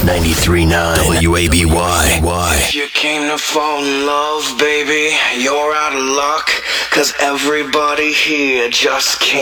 93.9 WABY. If you came to fall in love, baby, you're out of luck. 'Cause everybody here just came